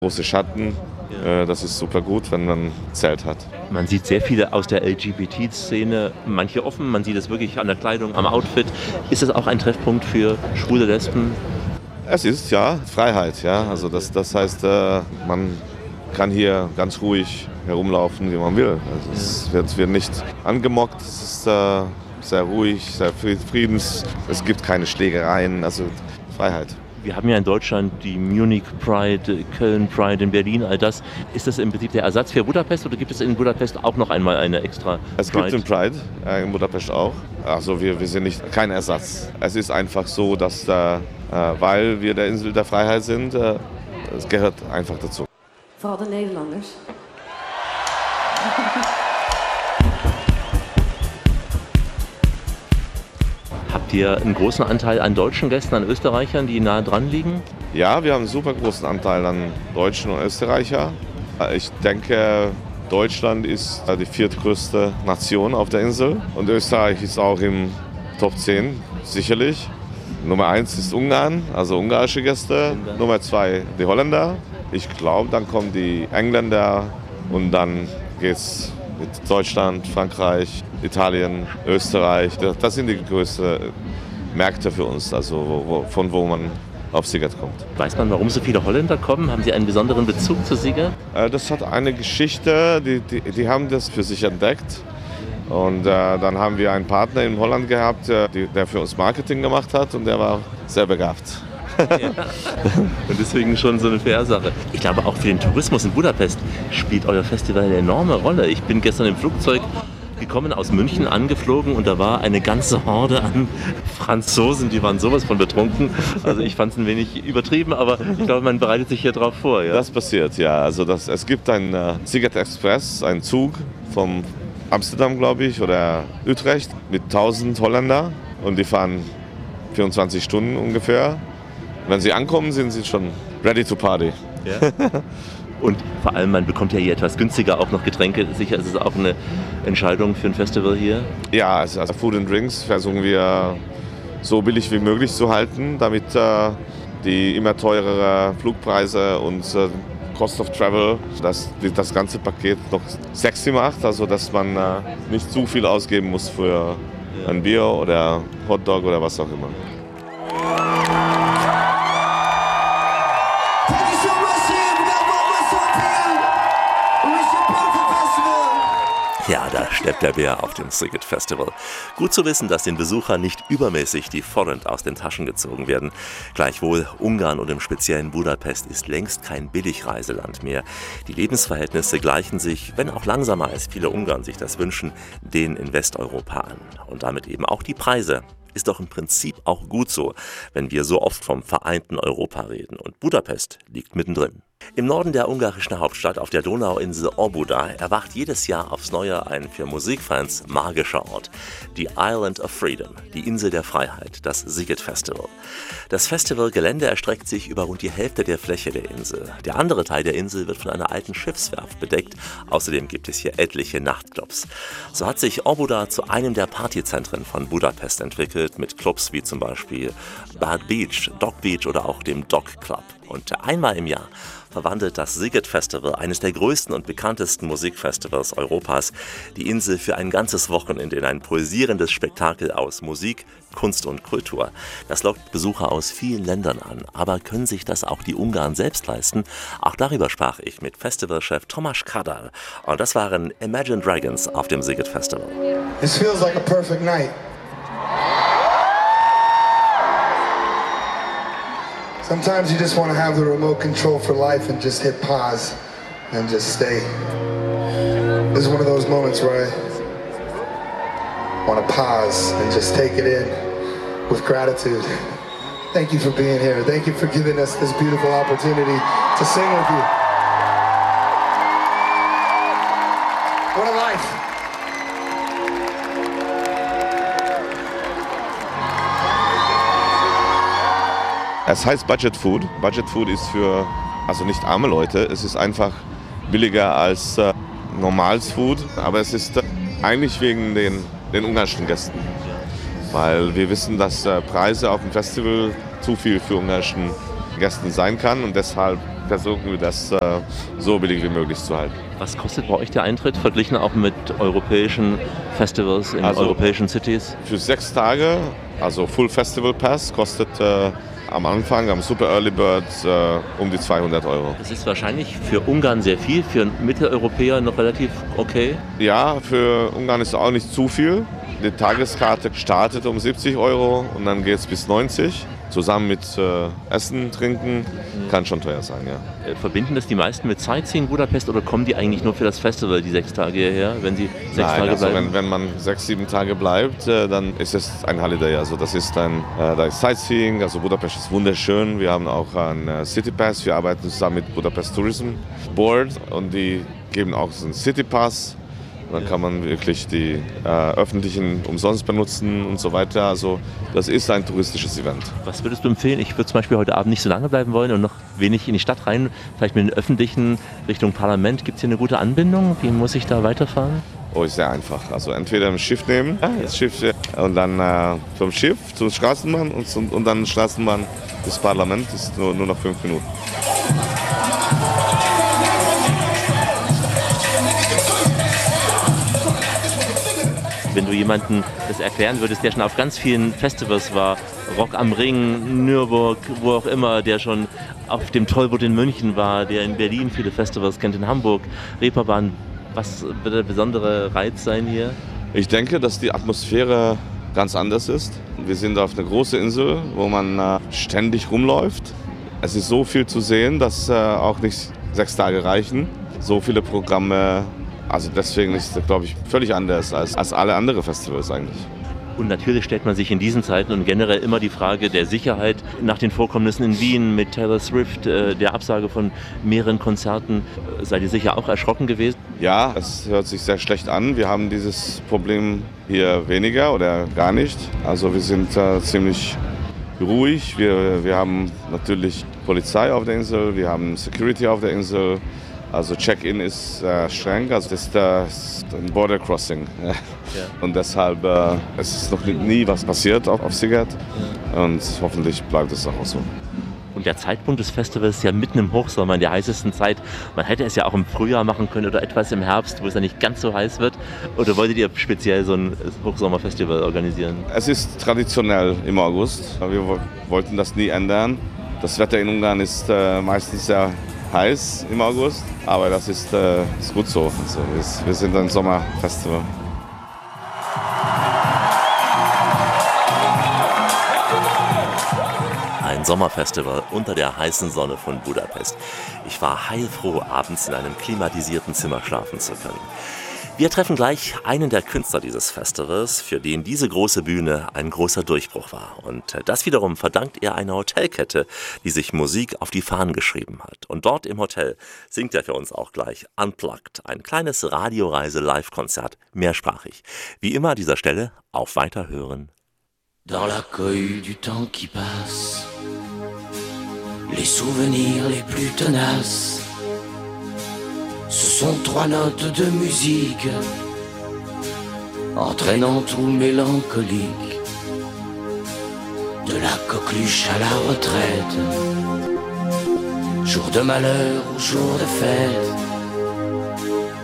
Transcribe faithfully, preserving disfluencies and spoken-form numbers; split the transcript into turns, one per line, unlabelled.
große Schatten. Ja. Äh, das ist super gut, wenn man ein Zelt hat.
Man sieht sehr viele aus der L G B T-Szene, manche offen, man sieht es wirklich an der Kleidung, am Outfit. Ist das auch ein Treffpunkt für schwule Lesben?
Es ist, ja, Freiheit. Ja. Also das, das heißt, äh, man kann hier ganz ruhig herumlaufen, wie man will. Also es wird, wird nicht angemockt, es ist äh, sehr ruhig, sehr friedens. Es gibt keine Schlägereien, also Freiheit.
Wir haben ja in Deutschland die Munich Pride, Köln Pride, in Berlin, all das. Ist das im Prinzip der Ersatz für Budapest oder gibt es in Budapest auch noch einmal eine extra Pride?
Es gibt den Pride äh, in Budapest auch. Also wir, wir sind nicht kein Ersatz. Es ist einfach so, dass äh, weil wir der Insel der Freiheit sind, äh, es gehört einfach dazu.
Vooral de Nederlanders.
Habt ihr einen großen Anteil an deutschen Gästen, an Österreichern, die nah dran liegen?
Ja, wir haben einen super großen Anteil an Deutschen und Österreichern. Ich denke, Deutschland ist die viertgrößte Nation auf der Insel und Österreich ist auch im Top zehn, sicherlich. Nummer eins ist Ungarn, also ungarische Gäste. Ungarn. Nummer zwei die Holländer. Ich glaube, dann kommen die Engländer und dann geht's mit Deutschland, Frankreich, Italien, Österreich. Das sind die größten Märkte für uns, also wo, wo, von wo man auf Sziget kommt.
Weiß man, warum so viele Holländer kommen? Haben sie einen besonderen Bezug zu Sziget?
Das hat eine Geschichte, die, die, die haben das für sich entdeckt. Und äh, dann haben wir einen Partner in Holland gehabt, der, der für uns Marketing gemacht hat und der war sehr begabt.
Ja. Und deswegen schon so eine Fair-Sache. Ich glaube, auch für den Tourismus in Budapest spielt euer Festival eine enorme Rolle. Ich bin gestern im Flugzeug gekommen, aus München angeflogen und da war eine ganze Horde an Franzosen, die waren sowas von betrunken. Also ich fand es ein wenig übertrieben, aber ich glaube, man bereitet sich hier drauf vor. Ja?
Das passiert, ja. Also das, es gibt einen äh, Sziget Express, einen Zug vom Amsterdam, glaube ich, oder Utrecht mit tausend Holländer und die fahren vierundzwanzig Stunden ungefähr. Wenn sie ankommen, sind sie schon ready to party.
Ja. Und vor allem, man bekommt ja hier etwas günstiger auch noch Getränke. Sicher ist es auch eine Entscheidung für ein Festival hier?
Ja, also Food and Drinks versuchen wir so billig wie möglich zu halten, damit äh, die immer teureren Flugpreise und äh, Cost of Travel, dass das ganze Paket noch sexy macht, also dass man äh, nicht zu viel ausgeben muss für ein Bier oder Hotdog oder was auch immer.
Ja, da steppt der Bär auf dem Sziget Festival. Gut zu wissen, dass den Besuchern nicht übermäßig die Forint aus den Taschen gezogen werden. Gleichwohl, Ungarn und im speziellen Budapest ist längst kein Billigreiseland mehr. Die Lebensverhältnisse gleichen sich, wenn auch langsamer als viele Ungarn sich das wünschen, denen in Westeuropa an. Und damit eben auch die Preise. Ist doch im Prinzip auch gut so, wenn wir so oft vom vereinten Europa reden. Und Budapest liegt mittendrin. Im Norden der ungarischen Hauptstadt auf der Donauinsel Óbuda erwacht jedes Jahr aufs Neue ein für Musikfans magischer Ort. Die Island of Freedom, die Insel der Freiheit, das Sziget Festival. Das Festivalgelände erstreckt sich über rund die Hälfte der Fläche der Insel. Der andere Teil der Insel wird von einer alten Schiffswerft bedeckt. Außerdem gibt es hier etliche Nachtclubs. So hat sich Óbuda zu einem der Partyzentren von Budapest entwickelt, mit Clubs wie zum Beispiel Bad Beach, Dog Beach oder auch dem Dog Club. Und einmal im Jahr verwandelt das Sziget Festival, eines der größten und bekanntesten Musikfestivals Europas, die Insel für ein ganzes Wochenende in ein pulsierendes Spektakel aus Musik, Kunst und Kultur. Das lockt Besucher aus vielen Ländern an. Aber können sich das auch die Ungarn selbst leisten? Auch darüber sprach ich mit Festivalchef Tomasz Kadar. Und das waren Imagine Dragons auf dem Sziget Festival.
This feels like a perfect night. Sometimes you just want to have the remote control for life and just hit pause and just stay. This is one of those moments where I want to pause and just take it in with gratitude. Thank you for being here. Thank you for giving us this beautiful opportunity to sing with you. What a life.
Es heißt Budget Food. Budget Food ist für, also nicht arme Leute, es ist einfach billiger als äh, normales Food, aber es ist äh, eigentlich wegen den, den ungarischen Gästen. Weil wir wissen, dass äh, Preise auf dem Festival zu viel für ungarischen Gästen sein kann und deshalb versuchen wir das äh, so billig wie möglich zu halten.
Was kostet bei euch der Eintritt, verglichen auch mit europäischen Festivals in
also
europäischen Cities?
Für sechs Tage, also Full Festival Pass, kostet äh, am Anfang, am Super Early Bird, äh, um die zweihundert Euro.
Das ist wahrscheinlich für Ungarn sehr viel, für einen Mitteleuropäer noch relativ okay.
Ja, für Ungarn ist auch nicht zu viel. Die Tageskarte startet um siebzig Euro und dann geht es bis neunzig. Zusammen mit äh, Essen, Trinken, kann schon teuer sein, ja.
Verbinden das die meisten mit Sightseeing Budapest oder kommen die eigentlich nur für das Festival, die sechs Tage hierher, wenn sie sechs
Nein,
Tage
also
bleiben?
Wenn, wenn man sechs, sieben Tage bleibt, äh, dann ist es ein Holiday. Also das ist ein äh, da ist Sightseeing, also Budapest ist wunderschön. Wir haben auch einen äh, City Pass, wir arbeiten zusammen mit Budapest Tourism Board und die geben auch so einen City Pass. Dann kann man wirklich die äh, öffentlichen umsonst benutzen und so weiter. Also das ist ein touristisches Event.
Was würdest du empfehlen? Ich würde zum Beispiel heute Abend nicht so lange bleiben wollen und noch wenig in die Stadt rein. Vielleicht mit den öffentlichen Richtung Parlament. Gibt es hier eine gute Anbindung? Wie muss ich da weiterfahren?
Oh, ist sehr einfach. Also entweder ein Schiff nehmen, ja, das Schiff, und dann äh, vom Schiff zum Straßenbahn und, und, und dann Straßenbahn bis Parlament. Das ist nur, nur noch fünf Minuten.
Wenn du jemandem das erklären würdest, der schon auf ganz vielen Festivals war, Rock am Ring, Nürburg, wo auch immer, der schon auf dem Tollwood in München war, der in Berlin viele Festivals kennt, in Hamburg, Reeperbahn, was wird der besondere Reiz sein hier?
Ich denke, dass die Atmosphäre ganz anders ist. Wir sind auf einer großen Insel, wo man äh, ständig rumläuft. Es ist so viel zu sehen, dass äh, auch nicht sechs Tage reichen. So viele Programme. Also deswegen ist es, glaube ich, völlig anders als, als alle anderen Festivals eigentlich.
Und natürlich stellt man sich in diesen Zeiten und generell immer die Frage der Sicherheit nach den Vorkommnissen in Wien mit Taylor Swift, äh, der Absage von mehreren Konzerten. Seid ihr sicher auch erschrocken gewesen?
Ja, es hört sich sehr schlecht an. Wir haben dieses Problem hier weniger oder gar nicht. Also wir sind äh, ziemlich ruhig. Wir, wir haben natürlich Polizei auf der Insel, wir haben Security auf der Insel. Also Check-in ist äh, streng, also das ist, äh, ein Border Crossing. Ja. Und deshalb äh, es ist noch nie was passiert auf, auf Sziget und hoffentlich bleibt es auch so.
Und der Zeitpunkt des Festivals ist ja mitten im Hochsommer, in der heißesten Zeit. Man hätte es ja auch im Frühjahr machen können oder etwas im Herbst, wo es ja nicht ganz so heiß wird. Oder wolltet ihr speziell so ein Hochsommerfestival organisieren?
Es ist traditionell im August. Wir wollten das nie ändern. Das Wetter in Ungarn ist äh, meistens sehr heiß im August, aber das ist, äh, ist gut so. Also wir, wir sind ein Sommerfestival.
Ein Sommerfestival unter der heißen Sonne von Budapest. Ich war heilfroh, abends in einem klimatisierten Zimmer schlafen zu können. Wir treffen gleich einen der Künstler dieses Festivals, für den diese große Bühne ein großer Durchbruch war. Und das wiederum verdankt er einer Hotelkette, die sich Musik auf die Fahnen geschrieben hat. Und dort im Hotel singt er für uns auch gleich Unplugged, ein kleines Radioreise-Live-Konzert, mehrsprachig. Wie immer an dieser Stelle auf Weiterhören.
Dans la cohue du temps qui passe, les souvenirs les plus tenaces. Ce sont trois notes de musique, entraînant tout mélancolique, de la coqueluche à la retraite, jour de malheur ou jour de fête.